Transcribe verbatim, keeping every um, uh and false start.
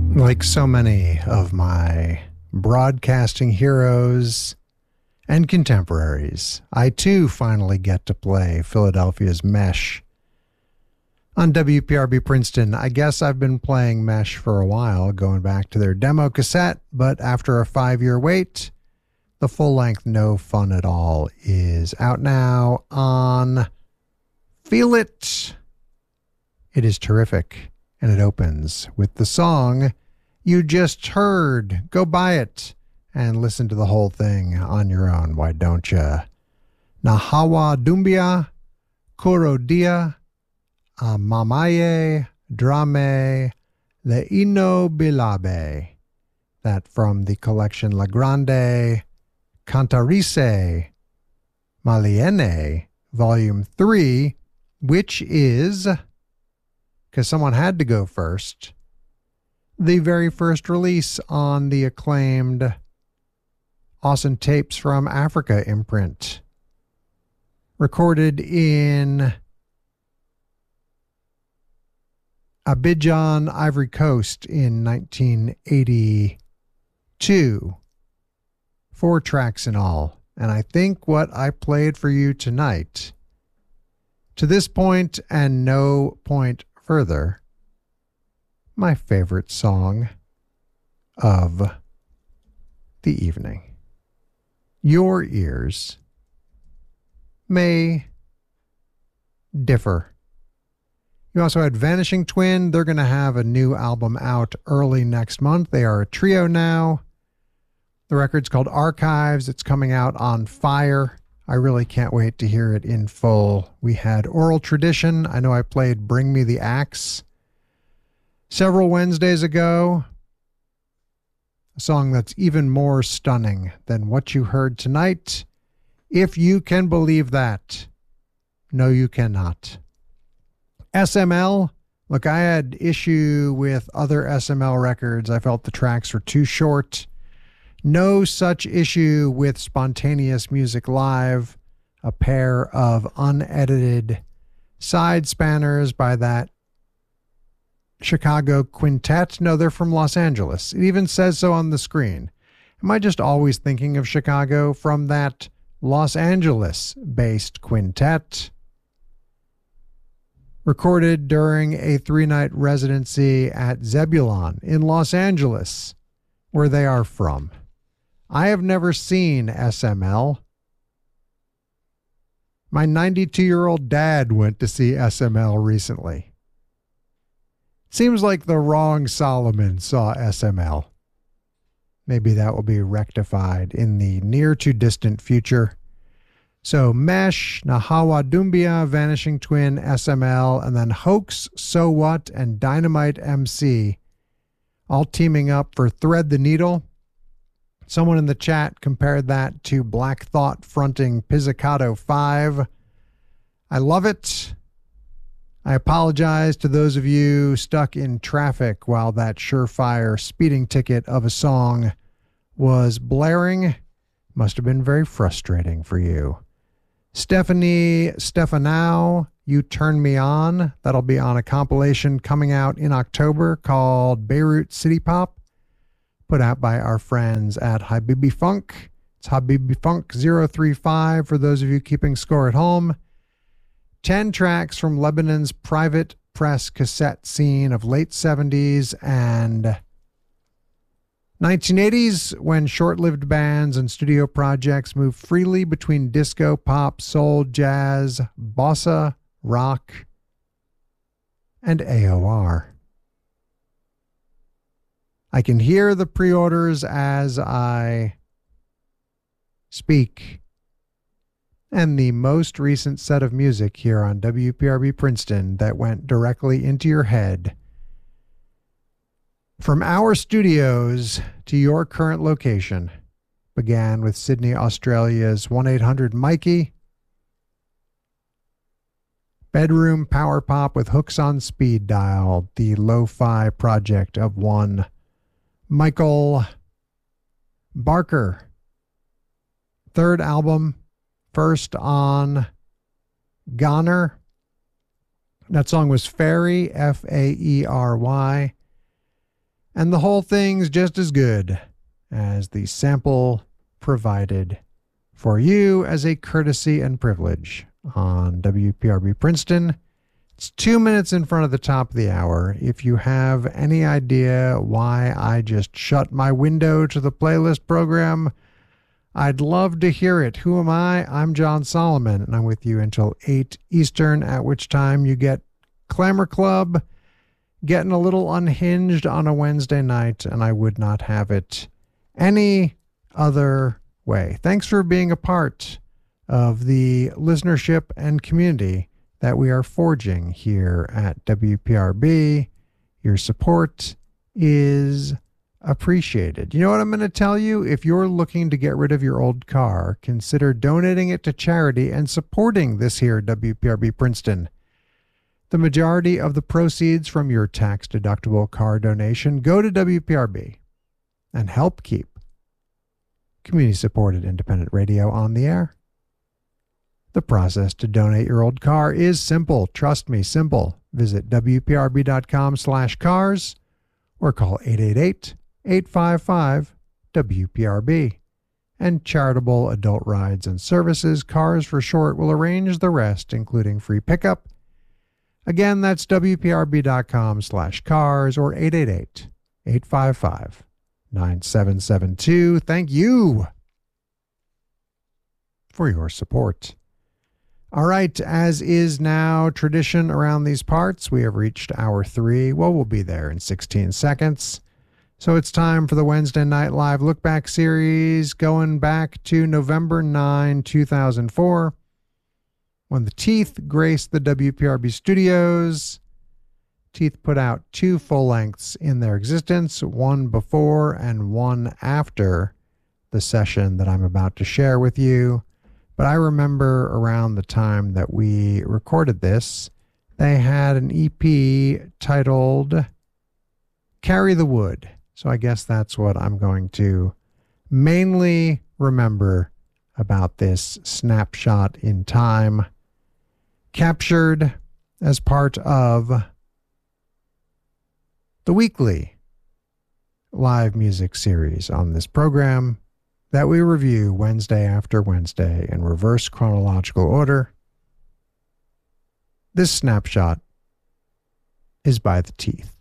Like so many of my broadcasting heroes and contemporaries, I too finally get to play Philadelphia's Mesh on W P R B Princeton. I guess I've been playing Mesh for a while, going back to their demo cassette, but after a five-year wait, the full-length No Fun at All is out now on Feel It. It is terrific, and it opens with the song you just heard. Go buy it and listen to the whole thing on your own. Why don't you? Nahawa Dumbia, Kurodia, Mamaye, Drame, Le Ino Bilabe. That from the collection La Grande Cantarise Maliene, Volume three, which is, because someone had to go first, the very first release on the acclaimed Awesome Tapes from Africa imprint. Recorded in Abidjan, Ivory Coast in nineteen eighty-two. Four tracks in all. And I think what I played for you tonight, to this point and no point further, my favorite song of the evening. Your ears may differ. You also had Vanishing Twin. They're going to have a new album out early next month. They are a trio now. The record's called Archives. It's coming out on Fire. I really can't wait to hear it in full. We had Oral Tradition. I know I played Bring Me the Axe several Wednesdays ago. A song that's even more stunning than what you heard tonight. If you can believe that. No, you cannot. S M L. Look, I had issue with other S M L records. I felt the tracks were too short. No such issue with Spontaneous Music Live, a pair of unedited side spanners by that Chicago quintet. No, they're from Los Angeles. It even says so on the screen. Am I just always thinking of Chicago from that Los Angeles-based quintet? Recorded during a three-night residency at Zebulon in Los Angeles, where they are from. I have never seen S M L. My ninety-two-year-old dad went to see S M L recently. Seems like the wrong Solomon saw S M L. Maybe that will be rectified in the near to distant future. So Mesh, Nahawa Dumbia, Vanishing Twin, S M L, and then Hoax, So What, and Dynamite M C, all teaming up for Thread the Needle. Someone in the chat compared that to Black Thought fronting Pizzicato five. I love it. I apologize to those of you stuck in traffic while that surefire speeding ticket of a song was blaring. Must have been very frustrating for you. Stephanie Stefanow, You Turn Me On. That'll be on a compilation coming out in October called Beirut City Pop, put out by our friends at Habibi Funk. It's Habibi Funk zero three five for those of you keeping score at home. Ten tracks from Lebanon's private press cassette scene of late seventies and nineteen eighties, when short-lived bands and studio projects moved freely between disco, pop, soul, jazz, bossa, rock, and A O R. I can hear the pre-orders as I speak. And the most recent set of music here on W P R B Princeton that went directly into your head. From our studios to your current location, began with Sydney, Australia's one eight hundred Mikey. Bedroom power pop with hooks on speed dial, the lo-fi project of one Michael Barker. Third album, first on Goner. That song was Fairy, F A E R Y. And the whole thing's just as good as the sample provided for you as a courtesy and privilege on W P R B Princeton. It's two minutes in front of the top of the hour. If you have any idea why I just shut my window to the playlist program, I'd love to hear it. Who am I? I'm John Solomon, and I'm with you until eight Eastern, at which time you get Clamor Club, getting a little unhinged on a Wednesday night, and I would not have it any other way. Thanks for being a part of the listenership and community that we are forging here at W P R B. Your support is appreciated. You know what I'm going to tell you? If you're looking to get rid of your old car, consider donating it to charity and supporting this here W P R B Princeton. The majority of the proceeds from your tax-deductible car donation go to W P R B and help keep community-supported independent radio on the air. The process to donate your old car is simple. Trust me, simple. Visit W P R B dot com slash cars or call eight eight eight, eight five five, W P R B. And Charitable Adult Rides and Services, CARS for short, will arrange the rest, including free pickup. Again, that's W P R B dot com slash cars or eight eight eight, eight five five, nine seven seven two. Thank you for your support. All right, as is now tradition around these parts, we have reached hour three. Well, we'll be there in sixteen seconds. So it's time for the Wednesday Night Live Look Back series, going back to November ninth, two thousand four, when the Teeth graced the W P R B studios. Teeth put out two full lengths in their existence, one before and one after the session that I'm about to share with you. But I remember around the time that we recorded this, they had an E P titled Carry the Wood. So I guess that's what I'm going to mainly remember about this snapshot in time, captured as part of the weekly live music series on this program that we review Wednesday after Wednesday in reverse chronological order. This snapshot is by the Teeth.